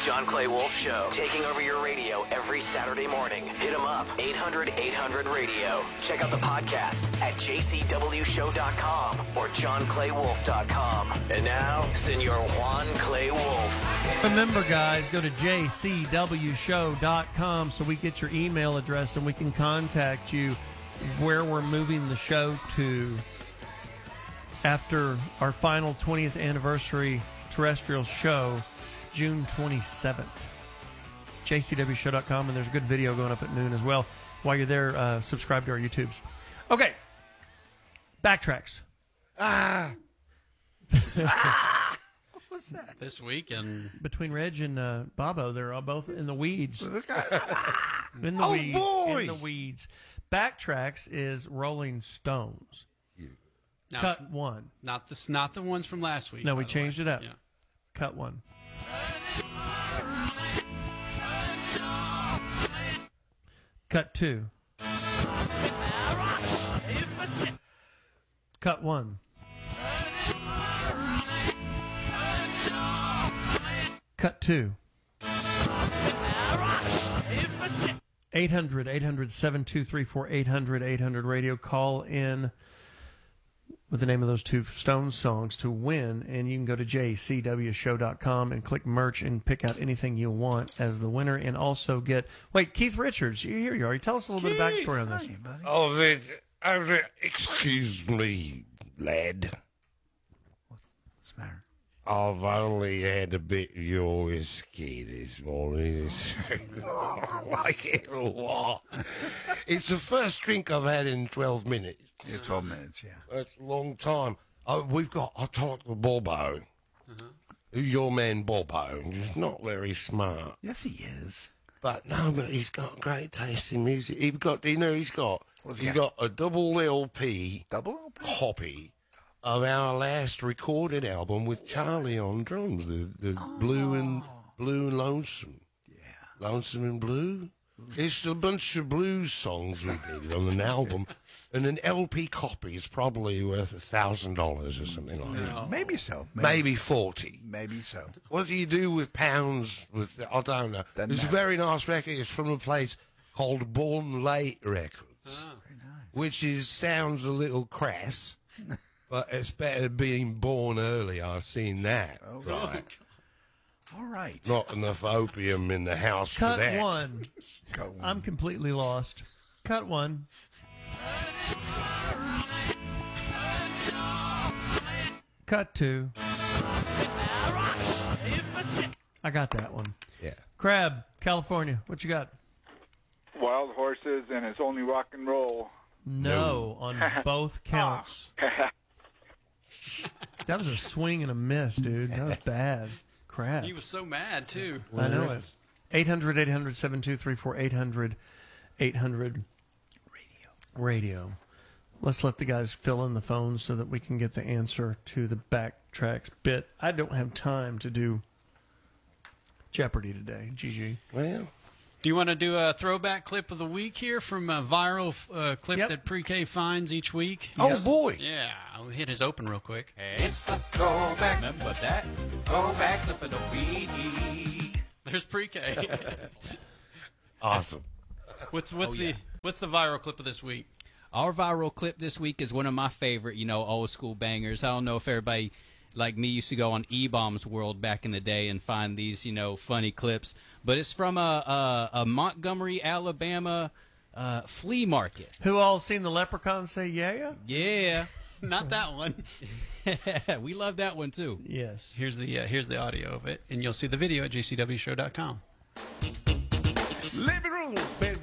John Clay Wolf Show, taking over your radio every Saturday morning. Hit them up, 800-800-RADIO. Check out the podcast at jcwshow.com or johnclaywolf.com. And now, Senor Juan Clay Wolf. Remember, guys, go to jcwshow.com so we get your email address and we can contact you where we're moving the show to after our final 20th anniversary terrestrial show, June 27th. jcwshow.com, and there's a good video going up at noon as well. While you're there, subscribe to our YouTubes. Okay. Backtracks. What's that? This week and Between Reg and Bobo, they're all both in the weeds. In the weeds. Boy! In the weeds. Backtracks is Rolling Stones. now Cut it's one. not the ones from last week. No, we by the changed way. it up. Yeah. Cut one. Cut two. Cut one. Cut two. 800-800-7234, 800-800-RADIO. Call in with the name of those two Stones songs to win, and you can go to jcwshow.com and click merch and pick out anything you want as the winner, and also get... Wait, Keith Richards, here you are. Tell us a little bit of backstory on this. Hey, buddy. Excuse me, lad. What's the matter? I've only had a bit of your whiskey this morning. I like it a lot. It's the first drink I've had in 12 minutes. Yeah, 12 minutes, yeah. That's a long time. I talked to Bobo. Your man Bobo. He's not very smart. Yes, he is. But he's got great taste in music. He's got What's he he's got? got a double LP Double? copy of our last recorded album with Charlie on drums, the Blue and Lonesome. Yeah. Lonesome and Blue. It's a bunch of blues songs we did on an album, and an LP copy is probably worth $1,000 or something like that. Maybe so. Maybe 40. Maybe so. What do you do with pounds? I don't know. Doesn't It's a matter. very nice record. It's from a place called Born Late Records, Very nice. which sounds a little crass, but it's better being born early. I've seen that. Oh, Right. All right. Not enough opium in the house for Cut that. one. Go on. I'm completely lost. Cut one. Cut two. I got that one. Yeah. Crab, California. What you got? Wild horses, and it's only rock and roll. No, on both counts. That was a swing and a miss, dude. That was bad. Crap. He was so mad too. I know it. 800-800-7234, 800-800-Radio. Let's let the guys fill in the phone so that we can get the answer to the backtracks bit. I don't have time to do Jeopardy today, GG. Well, Do you want to do a throwback clip of the week here from a viral clip Yep. that Pre-K finds each week? oh boy. Yeah, I'll hit his open real quick. It's the throwback, remember that? Throwback clip of the week. There's Pre-K. Awesome. what's the viral clip of this week? Our viral clip this week is one of my favorite, old school bangers. I don't know if everybody like me used to go on E-Bombs World back in the day and find these, funny clips. But it's from a Montgomery, Alabama flea market. Who all seen the leprechaun say yeah? Yeah. Not that one. We love that one, too. Yes. Here's the audio of it, and you'll see the video at jcwshow.com. Living room, baby.